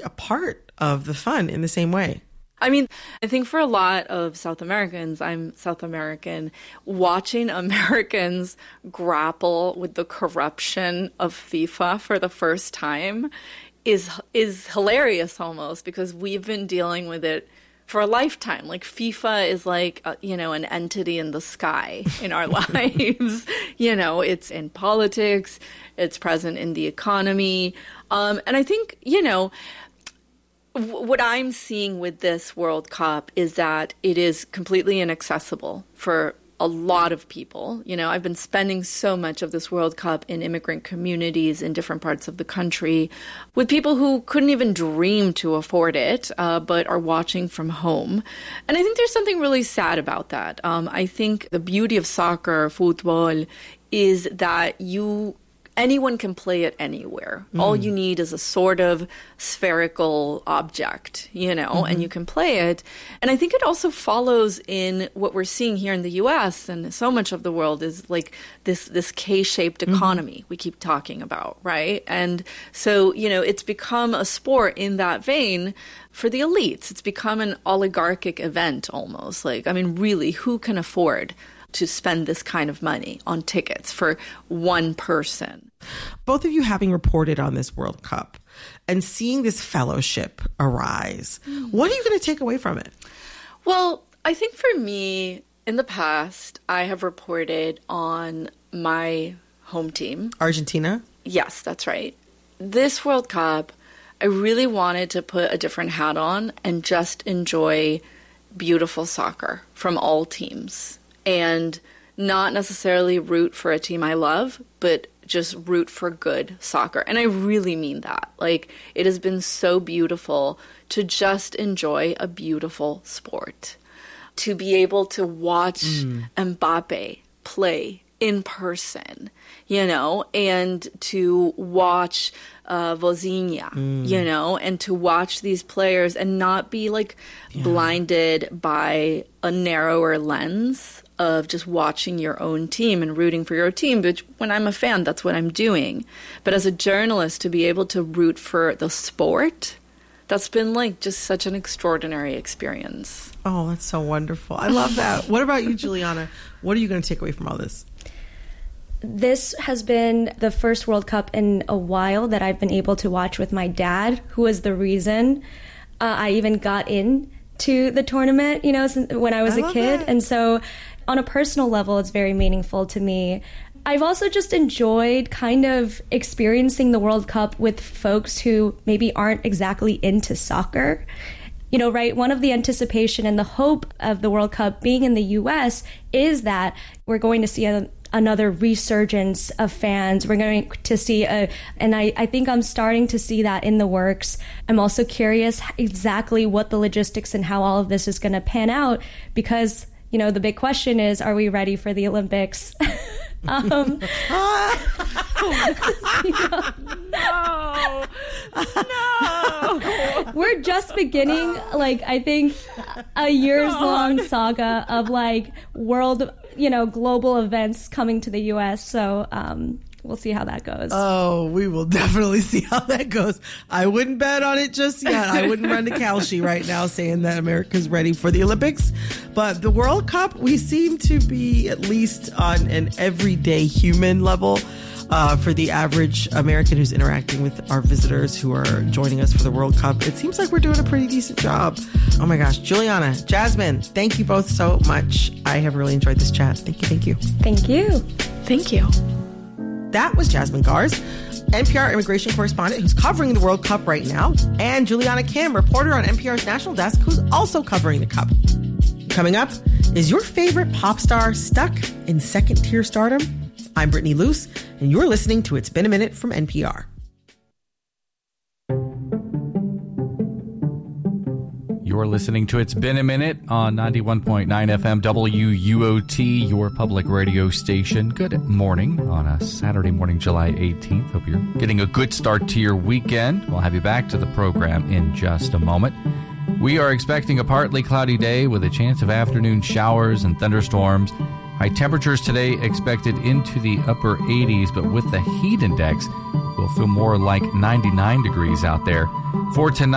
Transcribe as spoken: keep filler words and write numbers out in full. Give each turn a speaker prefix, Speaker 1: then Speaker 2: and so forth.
Speaker 1: a part of the fun in the same way.
Speaker 2: I mean, I think for a lot of South Americans, I'm South American, watching Americans grapple with the corruption of FIFA for the first time is is hilarious almost, because we've been dealing with it for a lifetime. Like FIFA is like, a, you know, an entity in the sky in our lives. You know, it's in politics, it's present in the economy. Um, and I think, you know, what I'm seeing with this World Cup is that it is completely inaccessible for a lot of people. You know, I've been spending so much of this World Cup in immigrant communities in different parts of the country with people who couldn't even dream to afford it, uh, but are watching from home. And I think there's something really sad about that. Um, I think the beauty of soccer, football, is that you... anyone can play it anywhere. Mm. All you need is a sort of spherical object, you know, mm-hmm. and you can play it. And I think it also follows in what we're seeing here in the U S and so much of the world is like this this K-shaped economy mm-hmm. we keep talking about, right? And so, you know, it's become a sport in that vein for the elites. It's become an oligarchic event almost. Like, I mean, really, who can afford to spend this kind of money on tickets for one person?
Speaker 1: Both of you having reported on this World Cup and seeing this fellowship arise, mm. what are you going to take away from it?
Speaker 2: Well, I think for me, in the past, I have reported on my home team.
Speaker 1: Argentina?
Speaker 2: Yes, that's right. This World Cup, I really wanted to put a different hat on and just enjoy beautiful soccer from all teams. And not necessarily root for a team I love, but just root for good soccer. And I really mean that. Like, it has been so beautiful to just enjoy a beautiful sport. To be able to watch mm. Mbappe play in person, you know, and to watch uh, Vozinha, mm. you know, and to watch these players and not be, like, yeah. blinded by a narrower lens of just watching your own team and rooting for your team. But when I'm a fan, that's what I'm doing. But as a journalist, to be able to root for the sport, that's been like just such an extraordinary experience.
Speaker 1: Oh, that's so wonderful. I love that. What about you, Juliana? What are you going to take away from all this?
Speaker 3: This has been the first World Cup in a while that I've been able to watch with my dad, who was the reason uh, I even got in to the tournament, you know, since, when I was I a kid. That. And so on a personal level, it's very meaningful to me. I've also just enjoyed kind of experiencing the World Cup with folks who maybe aren't exactly into soccer. You know, right, one of the anticipation and the hope of the World Cup being in the U S is that we're going to see a, another resurgence of fans. We're going to see, a, and I, I think I'm starting to see that in the works. I'm also curious exactly what the logistics and how all of this is going to pan out, because, you know, the big question is, are we ready for the Olympics? um,
Speaker 2: no, no.
Speaker 3: We're just beginning, like, I think a years long saga of like world, you know, global events coming to the U S. So um, we'll see how that goes.
Speaker 1: Oh, we will definitely see how that goes. I wouldn't bet on it just yet. I wouldn't run to Kalshi right now saying that America's ready for the Olympics. But the World Cup, we seem to be at least on an everyday human level. Uh, for the average American who's interacting with our visitors who are joining us for the World Cup, it seems like we're doing a pretty decent job. Oh my gosh, Juliana, Jasmine, thank you both so much. I have really enjoyed this chat. Thank you, thank you.
Speaker 3: Thank you.
Speaker 2: Thank you.
Speaker 1: That was Jasmine Garz, N P R immigration correspondent who's covering the World Cup right now, and Juliana Kim, reporter on N P R's National Desk, who's also covering the Cup. Coming up, is your favorite pop star stuck in second-tier stardom? I'm Brittany Luce, and you're listening to It's Been a Minute from N P R.
Speaker 4: You're listening to It's Been a Minute on ninety-one point nine F M W U O T, your public radio station. Good morning on a Saturday morning, July eighteenth. Hope you're getting a good start to your weekend. We'll have you back to the program in just a moment. We are expecting a partly cloudy day with a chance of afternoon showers and thunderstorms. High temperatures today expected into the upper eighties, but with the heat index, we'll feel more like ninety-nine degrees out there. For tonight,